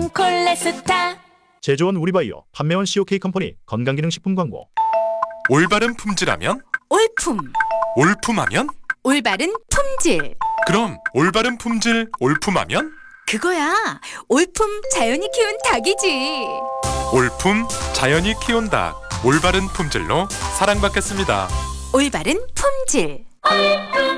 건강한 콜레스타. 제조원 우리바이오, 판매원 COK 컴퍼니 건강기능식품 광고. 올바른 품질하면? 올품. 올품하면? 올바른 품질. 그럼 올바른 품질 올품하면? 그거야. 올품 자연이 키운 닭이지. 올품 자연이 키운 닭 올바른 품질로 사랑받겠습니다. 올바른 품질.